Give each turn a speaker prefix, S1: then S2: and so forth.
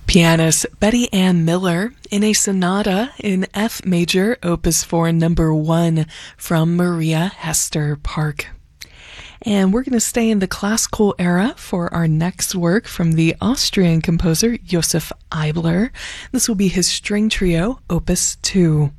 S1: Pianist Betty Ann Miller in a sonata in F major, Opus 4, number 1 from Maria Hester Park. And we're going to stay in the classical era for our next work from the Austrian composer Joseph Eibler. This will be his string trio, Opus 2.